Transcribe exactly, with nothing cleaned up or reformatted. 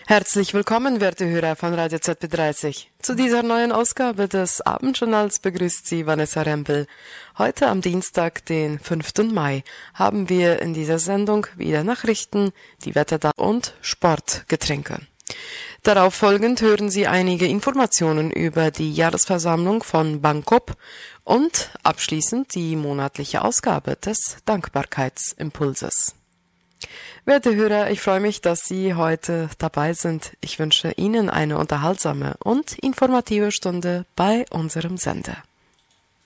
Herzlich willkommen, werte Hörer von Radio Z B dreißig. Zu dieser neuen Ausgabe des Abendjournals begrüßt Sie Vanessa Rempel. Heute am Dienstag, den fünften Mai, haben wir in dieser Sendung wieder Nachrichten, die Wetterdaten und Sportgetränke. Darauf folgend hören Sie einige Informationen über die Jahresversammlung von Bankop und abschließend die monatliche Ausgabe des Dankbarkeitsimpulses. Werte Hörer, ich freue mich, dass Sie heute dabei sind. Ich wünsche Ihnen eine unterhaltsame und informative Stunde bei unserem Sender.